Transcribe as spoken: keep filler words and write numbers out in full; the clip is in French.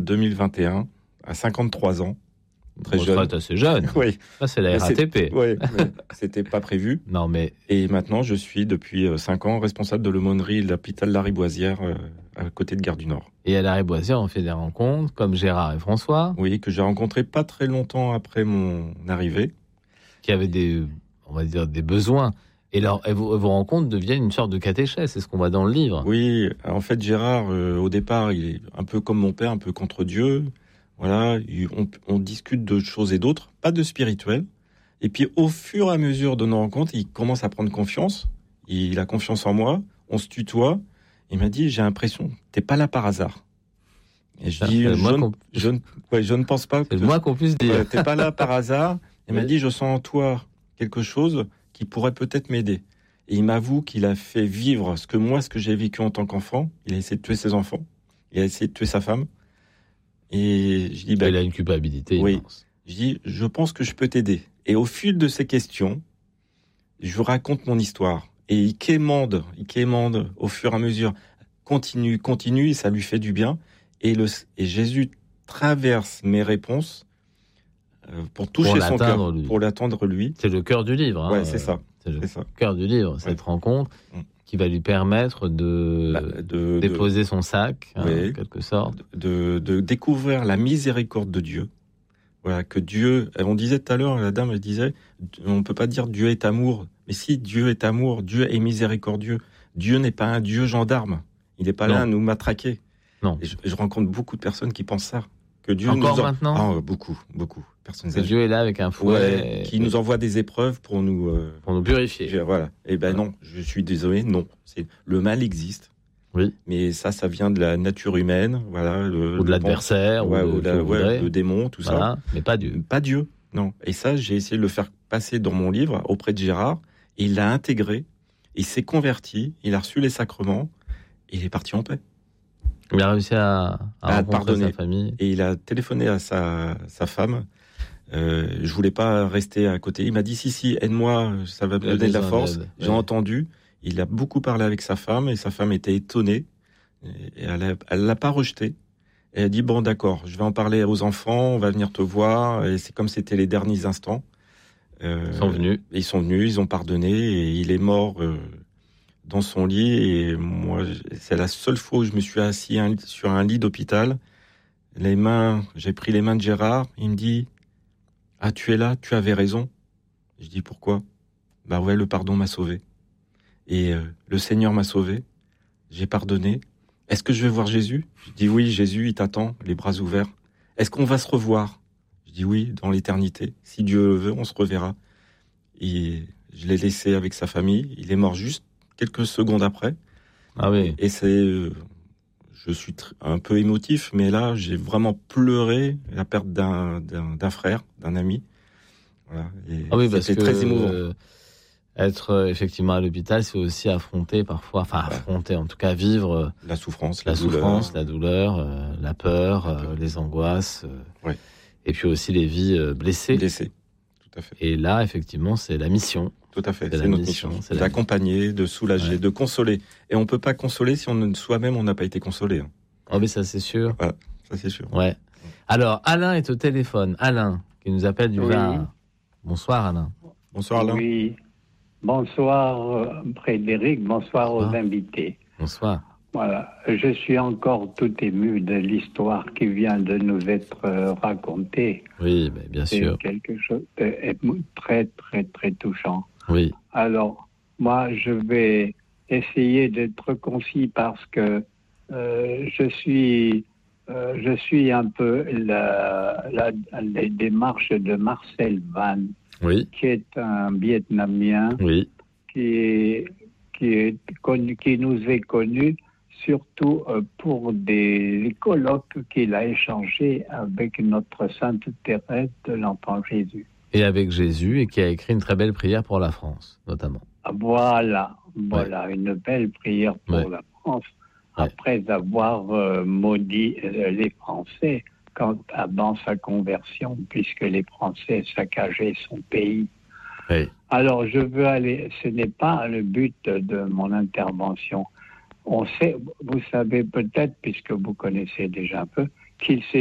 deux mille vingt et un, à cinquante-trois ans. Très jeune. Retraite assez jeune. Oui. Ça, c'est la R A T P. Oui, mais c'était pas prévu. Non, mais... Et maintenant, je suis, depuis cinq ans, responsable de l'aumônerie de l'hôpital Lariboisière, euh, à côté de Gare du Nord. Et à Lariboisière, on fait des rencontres, comme Gérard et François. Oui, que j'ai rencontrés pas très longtemps après mon arrivée. Qui avaient des, on va dire, des besoins. Et, leur, et vos, vos rencontres deviennent une sorte de catéchèse, c'est ce qu'on voit dans le livre. Oui, en fait, Gérard, euh, au départ, il est un peu comme mon père, un peu contre Dieu. Voilà, on, on discute de choses et d'autres, pas de spirituel. Et puis, au fur et à mesure de nos rencontres, il commence à prendre confiance. Il a confiance en moi. On se tutoie. Il m'a dit, j'ai l'impression, t'es pas là par hasard. Et je dis, je, ne, je, ne, ouais, je ne pense pas. C'est que le moins qu'on puisse dire. Ouais, t'es pas là par hasard. Il oui. m'a dit, je sens en toi quelque chose qui pourrait peut-être m'aider. Et il m'avoue qu'il a fait vivre ce que moi, ce que j'ai vécu en tant qu'enfant. Il a essayé de tuer ses enfants. Il a essayé de tuer sa femme. Et je dis, bah, il a une culpabilité oui. immense. Je dis, je pense que je peux t'aider. Et au fil de ces questions, je raconte mon histoire. Et il quémande, il quémande au fur et à mesure. Continue, continue, et ça lui fait du bien. Et, le, et Jésus traverse mes réponses pour toucher pour son cœur, lui. pour l'attendre lui. C'est le cœur du livre. Hein. Ouais, c'est ça. C'est le c'est ça. cœur du livre, cette ouais. rencontre mmh. qui va lui permettre de, bah, de déposer de, son sac, hein, oui, en quelque sorte. De, de, de découvrir la miséricorde de Dieu. Voilà, que Dieu, on disait tout à l'heure, la dame, elle disait, on ne peut pas dire Dieu est amour. Mais si Dieu est amour, Dieu est miséricordieux. Dieu n'est pas un Dieu gendarme. Il n'est pas non. là à nous matraquer. Non. Et je, je rencontre beaucoup de personnes qui pensent ça. Que Dieu Encore nous en... maintenant oh, beaucoup, beaucoup. Personnes que Dieu est là avec un fouet. Ouais, qui et... nous envoie des épreuves pour nous... Euh... Pour nous purifier. Voilà. Et ben voilà. non, je suis désolé, non. C'est... Le mal existe. Oui. Mais ça, ça vient de la nature humaine. Voilà, le, ou de l'adversaire, ouais, ou, ou de, la, ouais, le démon, tout voilà. ça. Mais pas Dieu. Pas Dieu, non. Et ça, j'ai essayé de le faire passer dans mon livre auprès de Gérard. Et il l'a intégré. Il s'est converti. Il a reçu les sacrements. Et il est parti en paix. Il a réussi à, à, à pardonner sa famille. Et il a téléphoné à sa, sa femme. Euh, je voulais pas rester à côté. Il m'a dit si si aide-moi, ça va me donner de la force. J'ai ouais. entendu. Il a beaucoup parlé avec sa femme et sa femme était étonnée. Et elle, a, elle l'a pas rejeté. Et elle a dit bon d'accord, je vais en parler aux enfants, on va venir te voir. Et c'est comme c'était les derniers instants. Euh, ils sont venus. Ils sont venus, ils ont pardonné et il est mort. Euh, dans son lit, et moi, c'est la seule fois où je me suis assis un, sur un lit d'hôpital. Les mains, j'ai pris les mains de Gérard. Il me dit, ah, tu es là, tu avais raison. Je dis, pourquoi? Bah ouais, le pardon m'a sauvé. Et euh, le Seigneur m'a sauvé. J'ai pardonné. Est-ce que je vais voir Jésus? Je dis, oui, Jésus, il t'attend, les bras ouverts. Est-ce qu'on va se revoir? Je dis, oui, dans l'éternité. Si Dieu le veut, on se reverra. Et je l'ai laissé avec sa famille. Il est mort juste quelques secondes après. Ah oui. Et c'est, euh, je suis tr- un peu émotif, mais là, j'ai vraiment pleuré la perte d'un, d'un, d'un frère, d'un ami. Voilà. Et ah oui, parce que très émouvant. Euh, être euh, effectivement à l'hôpital, c'est aussi affronter parfois, enfin ouais. affronter, en tout cas vivre la souffrance, la, la souffrance, douleur, la douleur, euh, la peur, la peur. Euh, les angoisses, euh, ouais. et puis aussi les vies euh, blessées. Blessées, tout à fait. Et là, effectivement, c'est la mission. Tout à fait, c'est, c'est notre mission, mission. C'est d'accompagner, mission. de soulager, ouais. de consoler. Et on ne peut pas consoler si on, soi-même on n'a pas été consolé. Hein. Oh mais ça c'est sûr. Ouais, ça c'est sûr. Ouais. Alors Alain est au téléphone. Alain qui nous appelle du oui. Var. Bonsoir Alain. Bonsoir Alain. Oui. Bonsoir Frédéric. Bonsoir, bonsoir aux invités. Bonsoir. Voilà. Je suis encore tout ému de l'histoire qui vient de nous être racontée. Oui, mais bien c'est sûr. C'est quelque chose de très très très touchant. Oui. Alors, moi, je vais essayer d'être concis parce que euh, je suis, euh, je suis un peu la, la, les démarches de Marcel Van, oui. qui est un Vietnamien, oui. qui, qui, est connu, qui nous est connu surtout euh, pour des colloques qu'il a échangés avec notre Sainte Thérèse de l'Enfant Jésus. Et avec Jésus, et qui a écrit une très belle prière pour la France, notamment. Voilà, voilà, ouais. une belle prière pour ouais. la France, ouais. après avoir euh, maudit euh, les Français quand, avant sa conversion, puisque les Français saccageaient son pays. Ouais. Alors, je veux aller, ce n'est pas le but de mon intervention. On sait, vous savez peut-être, puisque vous connaissez déjà un peu, qu'il s'est